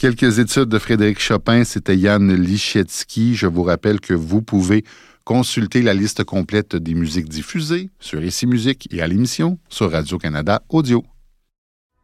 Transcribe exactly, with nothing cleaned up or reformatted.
Quelques études de Frédéric Chopin, c'était Yann Lichetsky. Je vous rappelle que vous pouvez consulter la liste complète des musiques diffusées sur Ici Musique et à l'émission sur Radio-Canada Audio.